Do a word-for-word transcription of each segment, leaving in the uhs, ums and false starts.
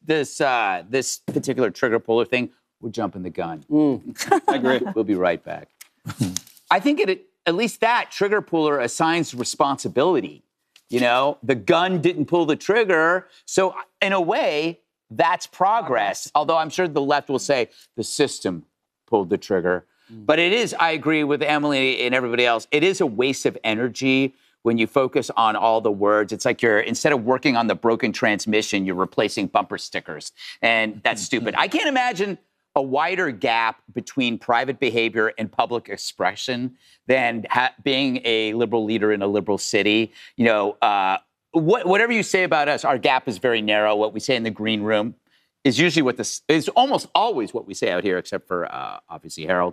this uh, this particular trigger puller thing, we're jumping the gun. Mm, I agree. We'll be right back. I think it, at least that trigger puller assigns responsibility. You know, the gun didn't pull the trigger. So in a way, that's progress. Although I'm sure the left will say the system pulled the trigger. Mm. But it is, I agree with Emily and everybody else, it is a waste of energy when you focus on all the words. It's like you're, instead of working on the broken transmission, you're replacing bumper stickers. And that's stupid. I can't imagine a wider gap between private behavior and public expression than ha- being a liberal leader in a liberal city. You know, uh, what, whatever you say about us, our gap is very narrow. What we say in the green room is usually what this is almost always what we say out here, except for uh, obviously Harold.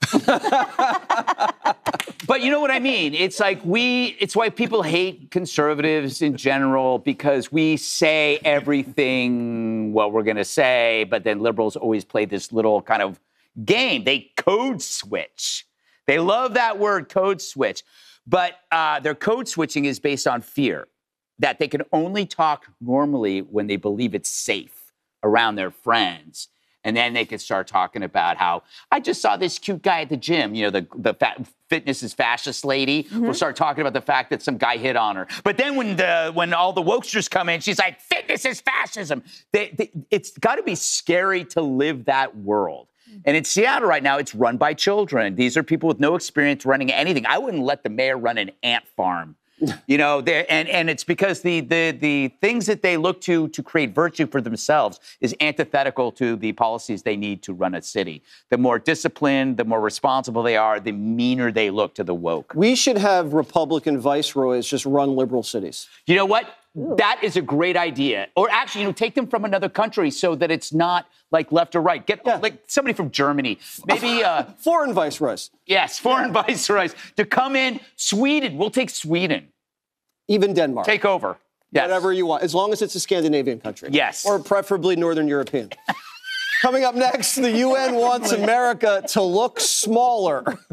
But you know what I mean? It's like we, it's why people hate conservatives in general, because we say everything what we're going to say, but then liberals always play this little kind of game. They code switch. They love that word, code switch. But uh, their code switching is based on fear, that they can only talk normally when they believe it's safe around their friends. And then they could start talking about how, I just saw this cute guy at the gym, you know, the, the fat, fitness is fascist lady. Mm-hmm. Will start talking about the fact that some guy hit on her. But then when the when all the wokesters come in, she's like, fitness is fascism. They, they, it's got to be scary to live that world. Mm-hmm. And in Seattle right now, it's run by children. These are people with no experience running anything. I wouldn't let the mayor run an ant farm. You know, and, and it's because the, the the things that they look to to create virtue for themselves is antithetical to the policies they need to run a city. The more disciplined, the more responsible they are, the meaner they look to the woke. We should have Republican viceroys just run liberal cities. You know what? Ooh. That is a great idea. Or actually, you know, take them from another country so that it's not like left or right. Get yeah. like somebody from Germany, maybe uh, foreign viceroys. Yes, foreign yeah. viceroys to come in. Sweden, we'll take Sweden. Even Denmark. Take over. Yes. Whatever you want, as long as it's a Scandinavian country. Yes. Or preferably Northern European. Coming up next, the U N wants America to look smaller.